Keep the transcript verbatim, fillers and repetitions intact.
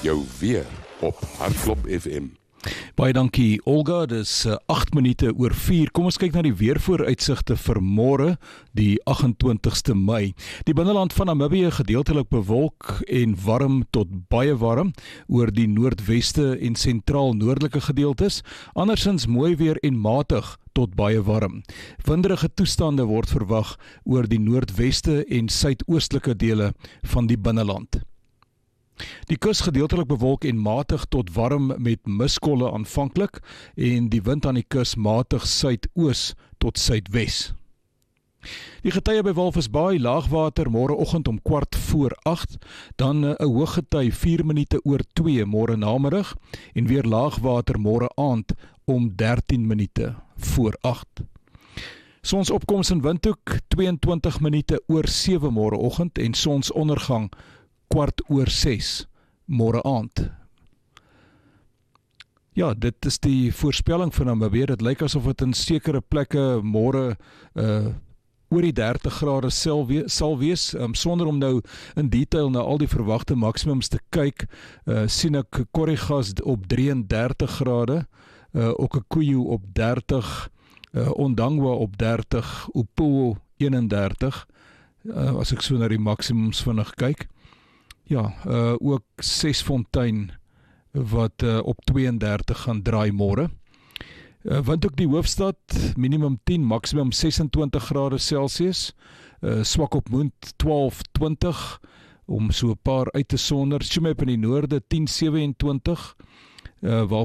Jou weer op Hardklop F M. Baie dankie Olga, dis agt minute oor vier. Kom ons kyk na die weervooruitsigte vir môre, die agt-en-twintigste Mei. Die binneland van Namibië gedeeltelik bewolk en warm tot baie warm oor die noordweste en sentraal-noordelike gedeeltes, andersins mooi weer en matig tot baie warm. Winderige toestande word verwag oor die noordweste en suidoostelike dele van die binneland. Die kus gedeeltelik bewolk en matig tot warm met miskolle aanvanklik en die wind aan die kus matig suidoos tot suidwes. Die getye by Walvisbaai, laagwater môreoggend om kwart voor agt, dan 'n hooggety vier minute oor twee môre namiddag en weer laagwater môre aand om dertien minute voor agt. Sonsopkoms in Windhoek tweeëntwintig minute oor sewe môreoggend en sonsondergang kwart oor ses môre aand. Ja, dit is die voorspelling van Namibië. Dit lyk asof dit in sekere plekke môre uh, oor die dertig grade sal wees, sal wees. Um, sonder om nou in detail na al die verwagte maksimums te kyk, uh, sien ek Korrigas op drie en dertig grade, uh, Okukuyu op dertig, uh, Ondangwa op dertig, Upolu een en dertig, uh, as ek so na die maksimums vinnig kyk. Ja, uh, ook Sesfontein wat uh, op twee en dertig gaan draai môre. Uh, want ook die hoofstad, minimum tien, maksimum sesentwintig grade Celsius, uh, swak op Moond twaalf twintig, om so 'n paar uit te sonder, Tsumeb in die noorde tien sewentwintig, uh,